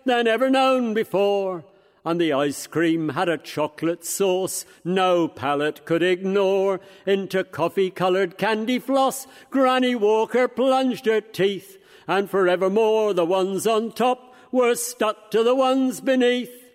than ever known before. And the ice cream had a chocolate sauce no palate could ignore. Into coffee-coloured candy floss Granny Walker plunged her teeth, and forevermore the ones on top were stuck to the ones beneath.